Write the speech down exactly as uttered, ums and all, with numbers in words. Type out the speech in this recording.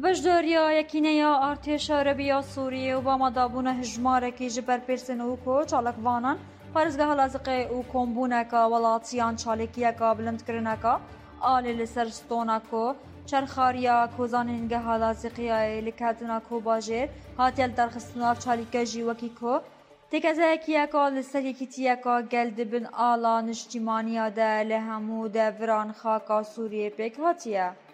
بەشداریە یەکینەیە ئارتێشە عەرەبیە سووریە و بامەدابوونە هژمارێکی ji ber pêrsên û ku çalakvanan Parêzgeha Laziqê û kombûneka welatiyan çalêkiyeka bilindkirineka alê li ser stona ku çerxariya kozanîngeha Laziqiyayê li ketina Kobajêr hatiye li derxistina çalîke jî wekî ku têkezeyekiyeka li ser yekîtiyeka gel dibin ala niştimaniya de li hemû deviran xaka Sûriyê pêk hatiye.